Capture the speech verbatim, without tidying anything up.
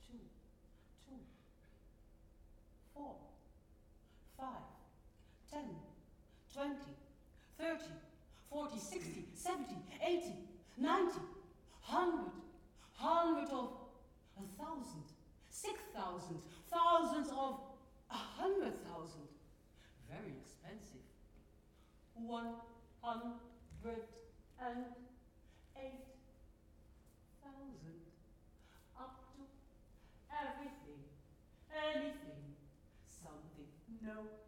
two, two, four, five, ten, twenty, thirty, forty, sixty, seventy, eighty, ninety, hundred, hundred of a thousand, six thousand, thousands of a hundred thousand. Very expensive. One hundred and eight thousand. Up to everything, anything, something, no